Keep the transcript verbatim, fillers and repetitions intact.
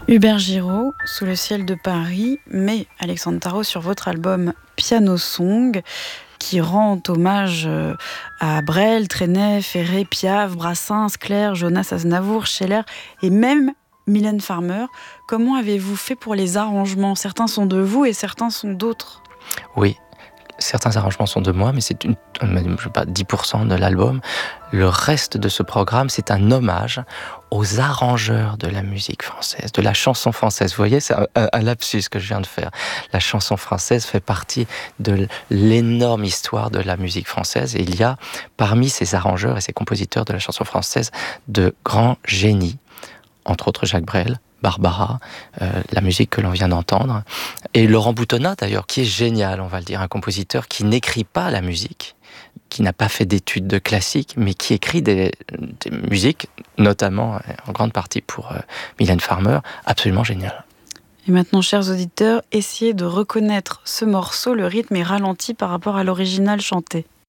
Hubert Giraud, Sous le ciel de Paris, mais Alexandre Tarot sur votre album Piano Song, qui rend hommage à Brel, Trenet, Ferré, Piaf, Brassens, Clair, Jonas, Aznavour, Scheller et même Mylène Farmer. Comment avez-vous fait pour les arrangements ? Certains sont de vous et certains sont d'autres. Oui, certains arrangements sont de moi, mais c'est une, je sais pas, dix pour cent de l'album. Le reste de ce programme, c'est un hommage aux arrangeurs de la musique française, de la chanson française. Vous voyez, c'est un, un lapsus que je viens de faire. La chanson française fait partie de l'énorme histoire de la musique française. Et il y a, parmi ces arrangeurs et ces compositeurs de la chanson française, de grands génies, entre autres Jacques Brel, Barbara, euh, la musique que l'on vient d'entendre, et Laurent Boutonnat d'ailleurs, qui est génial, on va le dire, un compositeur qui n'écrit pas la musique, qui n'a pas fait d'études de classique, mais qui écrit des, des musiques, notamment en grande partie pour euh, Mylène Farmer, absolument génial. Et maintenant, chers auditeurs, essayez de reconnaître ce morceau, le rythme est ralenti par rapport à l'original chanté.